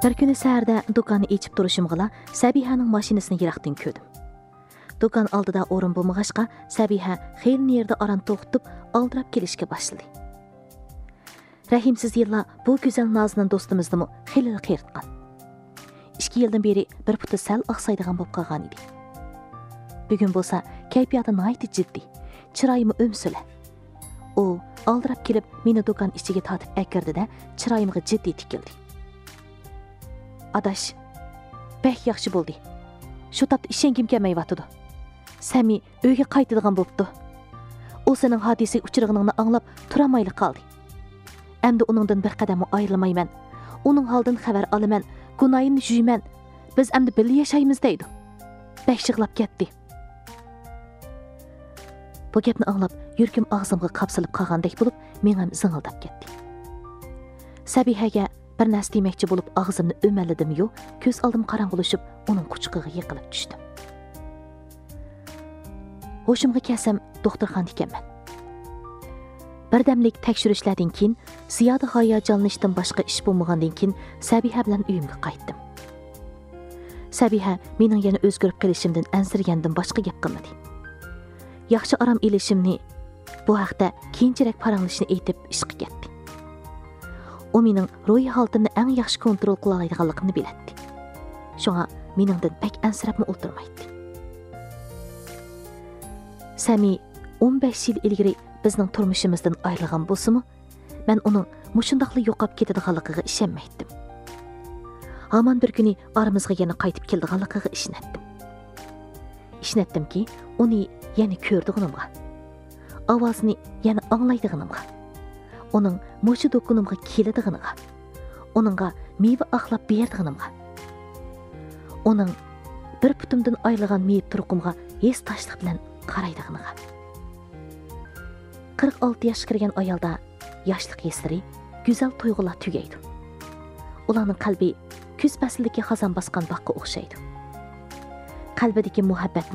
Bir kuni saharda do'konni echib turishimg'ila Sabihaning mashinasini yiroqdan ko'rdim. Do'kon oldida o'rin bo'lmag'achqa Sabiha xeyli yerda aran to'xtatib, aldirab kelishga boshladi. Rahimsiz yillar bu go'zal nozinan do'stimizni xeyli qiyrtgan. 2 yildan beri bir puti sal oqsaydigan bo'lib qolgan edi. Bugun bo'lsa kayfiyati nihoyat jiddiy, chiroyimi o'msula. U aldirab kelib meni do'kon ichiga tortib akirdi-da, chiroyimga jiddiy tikildi. Adash, bek yaxshi bo'ldi. Shu topda ishengim kelmayotdi. Sami uyga qaytadigan bo'pti. U sening hodisa uchirig'ingni anglab turamayli qoldi. Endi uningdan bir qadam ayrilmayman. Uning holdan xabar olaman, gunoyini juyman. Biz endi birga yashaymiz deydi. Bek yig'lab ketdi. Bu gapni anglab, yurkim og'zimga qapsilib qolgandek bo'lib, mening zing'ildab ketdi. Sabihaga bir narsa demoqchi bo'lib og'zimni o'maladim-yu, ko'z oldim qorong'ulashib, uning quchog'iga yiqilib tushdim. Hoshimga kelsam, doktorxonada ekanman. Birdamlik tekshirishlardan keyin, ziyoda hayajonlanishdan boshqa ish bo'lmagandan keyin Sabiha bilan uyimga qaytdim. Sabiha mening yana o'zgarib qolishimdan ansirgandan boshqa gap qilmadi. Yaxshi aram ilishimni, bu haqda keyinchalik paranglashni aytib ishqa ketdi. O mening ruhiy holatimni eng yaxshi kontrol qila oladiganligimni biladi. Shunga meningdan pek ansirabmi o'tirmaydi. Sami 15 yil ilgari bizning turmushimizdan ayrilgan bo'lsa-mu, men uning mushundaqli yo'qab ketadiganligiga ishonmaydim. Hamon bir kuni aramizga yana qaytib keladiganligiga ishondim. Ishonaddimki, uni yana ko'rdiganimga, ovozini yana anglaydiganimga, uning mushu do'konimga keladiganiga, uningga meva axlab berdiganimga, uning bir putumdan ayrilgan meyib turqumga hes tashliq bilan qaraydiganiga. 46 yoshga kirgan ayolda yoshlik hislari, go'zal tuyg'ular tugaydi. Ularning qalbi kuz faslidagi xazon bosgan baqqa o'xshaydi. Qalbidagi muhabbat